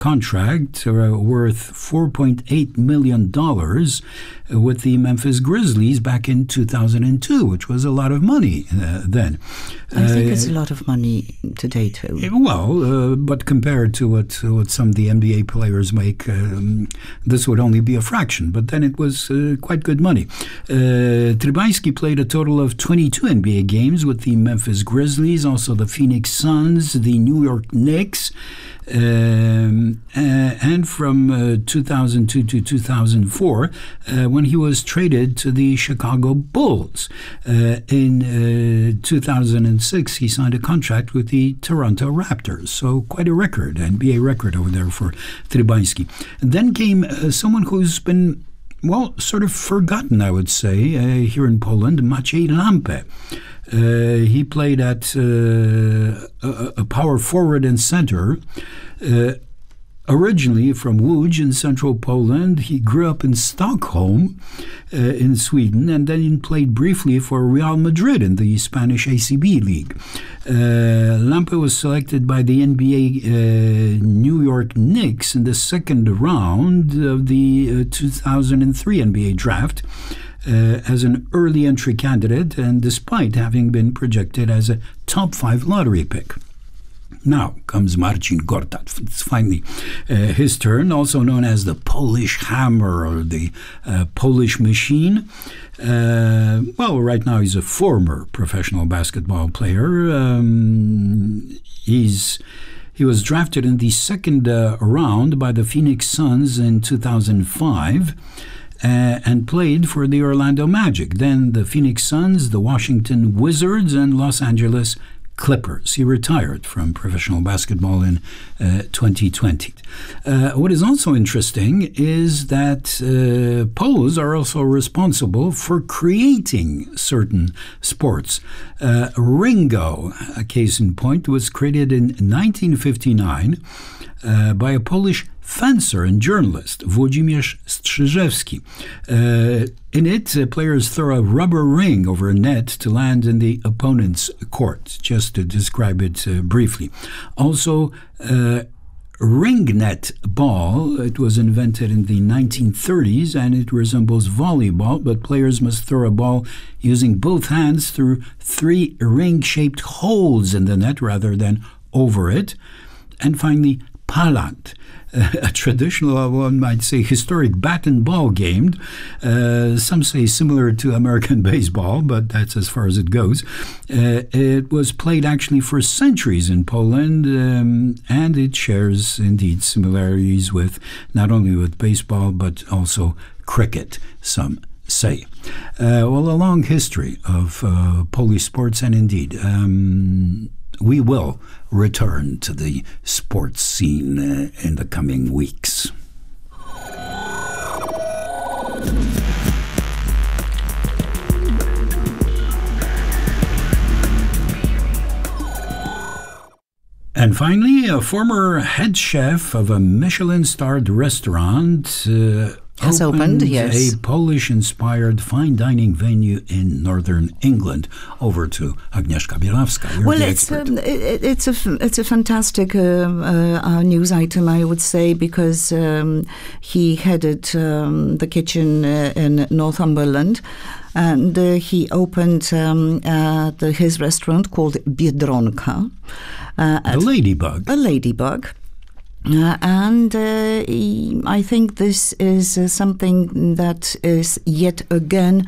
contract worth $4.8 million with the Memphis Grizzlies back in 2002, which was a lot of money then. I think it's a lot of money today too. Well, but compared to what some of the NBA players make, this would only be a fraction. But then it was quite good money. Trybański played a total of 22 NBA games with the Memphis Grizzlies, also the Phoenix Suns, the New York Knicks, and from 2002 to 2004, when he was traded to the Chicago Bulls. In 2006, he signed a contract with the Toronto Raptors. So quite a record, NBA record over there for Trybański. And then came someone who's been, well, sort of forgotten, I would say, here in Poland, Maciej Lampę. He played at a power forward and center. Originally from Łódź in central Poland, he grew up in Stockholm in Sweden, and then he played briefly for Real Madrid in the Spanish ACB League. Lampę was selected by the NBA New York Knicks in the second round of the 2003 NBA draft as an early entry candidate, and despite having been projected as a top 5 lottery pick. Now comes Marcin Gortat. It's finally his turn, also known as the Polish Hammer or the Polish Machine. Well, right now he's a former professional basketball player. He was drafted in the second round by the Phoenix Suns in 2005. And played for the Orlando Magic, then the Phoenix Suns, the Washington Wizards, and Los Angeles Clippers. He retired from professional basketball in 2020. What is also interesting is that Poles are also responsible for creating certain sports. Ringo, a case in point, was created in 1959 by a Polish fencer and journalist, Włodzimierz Strzyżewski. In it, players throw a rubber ring over a net to land in the opponent's court, just to describe it briefly. Also, ringnet ball, it was invented in the 1930s, and it resembles volleyball, but players must throw a ball using both hands through 3 ring-shaped holes in the net rather than over it. And finally, palant, a traditional, one might say, historic bat and ball game. Some say similar to American baseball, but that's as far as it goes. It was played actually for centuries in Poland, and it shares indeed similarities with not only with baseball but also cricket, some say. Well, a long history of Polish sports, and indeed we will return to the sports scene in the coming weeks. And finally, a former head chef of a Michelin-starred restaurant has opened, yes. A Polish-inspired fine dining venue in northern England. Over to Agnieszka Bielawska. You're the expert. It's a fantastic news item, I would say, because he headed the kitchen in Northumberland. And he opened his restaurant called Biedronka. The Ladybug. A Ladybug. And I think this is something that is yet again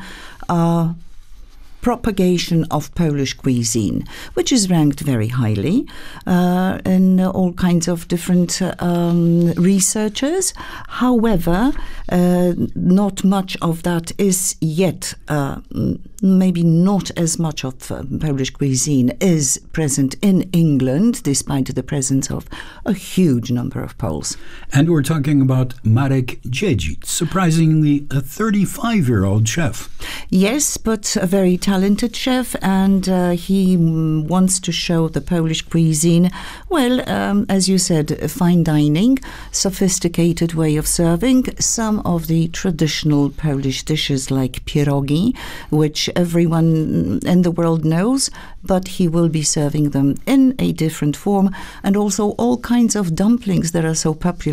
propagation of Polish cuisine, which is ranked very highly in all kinds of different researchers. However, not much of that is yet, maybe not as much of Polish cuisine is present in England, despite the presence of a huge number of Poles. And we're talking about Marek Dziedzic, surprisingly a 35-year-old chef. Yes, but a very talented chef, and he wants to show the Polish cuisine, well, as you said, fine dining, sophisticated way of serving, some of the traditional Polish dishes like pierogi, which everyone in the world knows, but he will be serving them in a different form, and also all kinds of dumplings that are so popular